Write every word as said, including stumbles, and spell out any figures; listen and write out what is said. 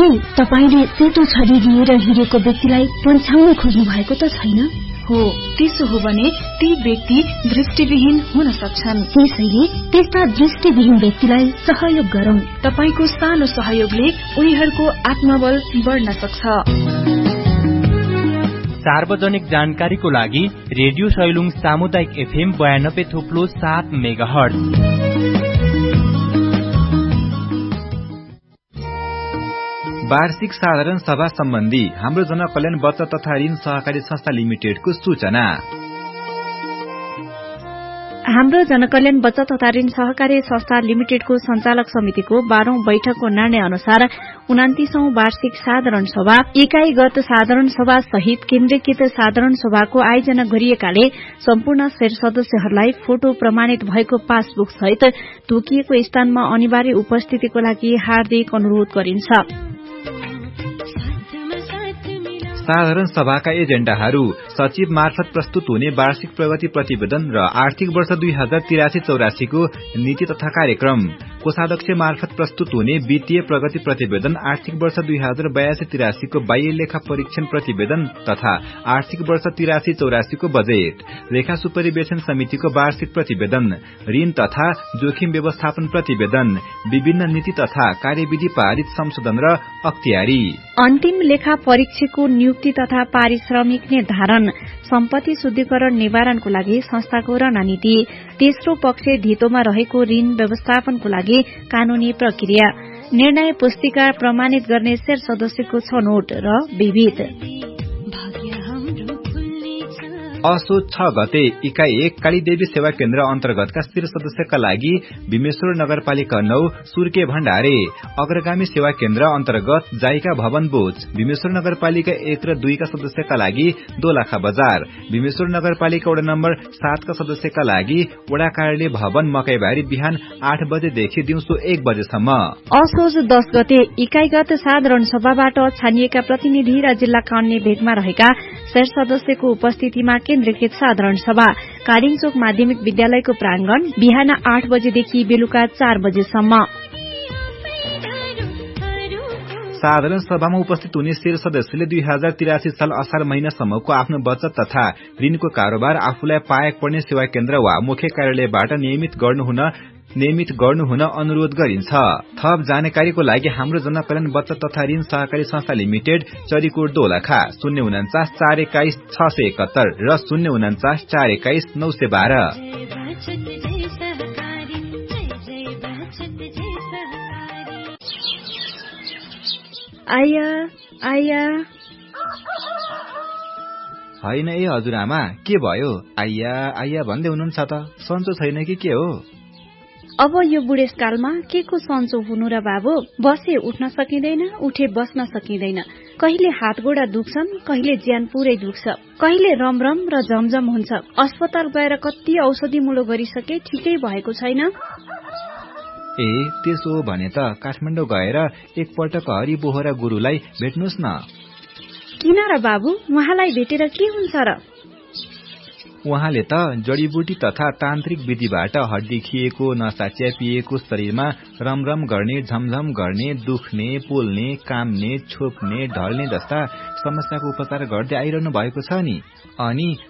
के तपाईले सेतो छडी लिएर हिँडेको व्यक्तिलाई पन्छाउन खोज्नु भएको त छैन? हो, त्यसो हो भने ती व्यक्ति दृष्टिविहीन हुन सक्छन्। त्यसैले त्यस्ता दृष्टिविहीन व्यक्तिलाई सहयोग गरौं। तपाईको सानो सहयोगले उनीहरूको आत्मबल बढ्न सक्छ। सार्वजनिक जानकारीको लागि रेडियो सैलुङ सामुदायिक एफएम बयानब्बे थुप्लो सात मेगाहर्ज। वार्षिक साधारण सभा सम्बन्धी हाम्रो जनकल्याण बचत तथा ऋण सहकारी संस्था लिमिटेडको सूचना। हाम्रो जनकल्याण बचत तथा ऋण सहकारी संस्था लिमिटेडको संचालक समितिको बाह्रौं बैठकको निर्णय अनुसार उनातीसौं वार्षिक साधारण सभा इकाईगत साधारण सभा सहित केन्द्रीकृत साधारण सभाको आयोजना गरिएकाले सम्पूर्ण शेर सदस्यहरूलाई फोटो प्रमाणित भएको पासबुक सहित तोकिएको स्थानमा अनिवार्य उपस्थितिको लागि हार्दिक अनुरोध गरिन्छ। साधारण सभाका एजेण्डाहरू सचिव मार्फत प्रस्तुत हुने वार्षिक प्रगति प्रतिवेदन र आर्थिक वर्ष दुई हजार तिरासी चौरासीको नीति तथा कार्यक्रम, कोषाध्यक्ष मार्फत प्रस्तुत हुने वित्तीय प्रगति प्रतिवेदन, आर्थिक वर्ष दुई हजार बयासी तिरासीको बाह्य लेखा परीक्षण प्रतिवेदन तथा आर्थिक वर्ष तिरासी चौरासीको बजेट, लेखा सुपरिवेशन समितिको वार्षिक प्रतिवेदन, ऋण तथा जोखिम व्यवस्थापन प्रतिवेदन, विभिन्न नीति तथा कार्यविधि पारित संशोधन र अख्तियारी, अन्तिम लेखा परीक्षकको नियुक्ति तथा पारिश्रमिक निर्धारण, सम्पत्ति शुद्धिकरण निवारणको लागि संस्थाको रणनीति, तेस्रो पक्ष धितोमा रहेको ऋण व्यवस्थापनको लागि कानूनी प्रक्रिया, निर्णय पुस्तिका प्रमाणित गर्ने शेर सदस्यको छनौट र विविध। असो छ गते इकाई एक कालीदेवी सेवा केन्द्र अन्तर्गतका शेर सदस्यका लागि भीमेश्वर नगरपालिका नौ सुर्के भण्डारे, अग्रगामी सेवा केन्द्र अन्तर्गत जाइका भवन बोच, भीमेश्वर नगरपालिका एक र दुईका सदस्यका लागि दोलाखा बजार, भीमेश्वर नगरपालिका वडा नम्बर सातका सदस्यका लागि वडा कार्यालय भवन मकैबारी बिहान आठ बजेदेखि दिउँसो एक बजेसम्म। असोज दस गते इकाईगत साधारण सभाबाट छानिएका प्रतिनिधि र जिल्लाका अन्य भेगमा रहेका शेर सदस्यको उपस्थितिमा केन्द्रीकृत साधारण सभा कालिङचोक माध्यमिक विद्यालयको प्रांगण बिहान आठ बजेदेखि बेलुका चार बजेसम्म। साधारण सभामा उपस्थित हुने शेर सदस्यले दुई हजार तिरासी साल असार महिनासम्मको आफ्नो बचत तथा ऋणको कारोबार आफूलाई पाएक पर्ने सेवा केन्द्र वा मुख्य कार्यालयबाट नियमित गर्नुहुन नियमित गर्नुहुन अनुरोध गरिन्छ। थप जानकारीको लागि हाम्रो जनकल्याण बचत तथा ऋण सहकारी संस्था लिमिटेड चरीकोट दोलखा शून्य उन्चास चार एक्काइस छ सय एकहत्तर र शून्य उन्चास चार एक्काइस नौ सय बाह्र। आया आया होइन ए हजुरआमा, के भयो? आइया आइया भन्दै हुनुहुन्छ त, सन्चो छैन कि के हो? अब यो बुढेसकालमा के को सन्चो हुनु र बाबु? बसे उठ्न सकिँदैन, उठे बस्न सकिँदैन, कहिले हात गोडा दुख्छन्, कहिले ज्यान पुरै दुख्छ, कहिले रमरम र झमझम हुन्छ। अस्पताल गएर कति औषधि मुलो गरिसके, ठिकै भएको छैन। ए त्यसो भने त काठमाडौँ गएर एकपल्ट हरि बोहरा गुरुलाई भेट्नुहोस् न। किन र बाबु, उहाँलाई भेटेर के हुन्छ र? उहाँले त जडीबुटी तथा तान्त्रिक विधिबाट हड्डी खिएको, नसा च्यापिएको शरीरमा रमरम गर्ने, झमझम गर्ने, दुख्ने, पोल्ने, काम्ने, छोप्ने, ढल्ने जस्ता समस्याको उपचार गर्दै आइरहनु भएको छ नि। अनि